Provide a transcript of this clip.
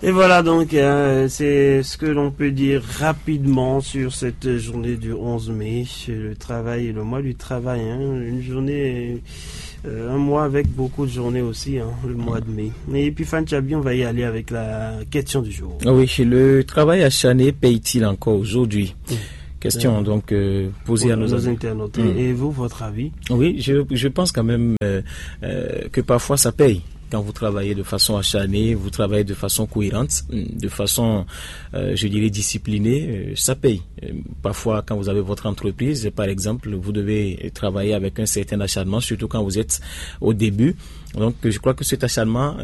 Et voilà donc, c'est ce que l'on peut dire rapidement sur cette journée du 11 mai, le travail, le mois du travail, une journée, un mois avec beaucoup de journées aussi, le mois de mai. Et puis Fanchabi, on va y aller avec la question du jour. Oui, le travail acharné paye-t-il encore aujourd'hui? Question donc posée à nos internautes. Et vous, votre avis? Oui, je pense quand même que parfois ça paye. Quand vous travaillez de façon acharnée, vous travaillez de façon cohérente, de façon, je dirais, disciplinée, ça paye. Parfois, quand vous avez votre entreprise, par exemple, vous devez travailler avec un certain acharnement, surtout quand vous êtes au début. Donc, je crois que cet acharnement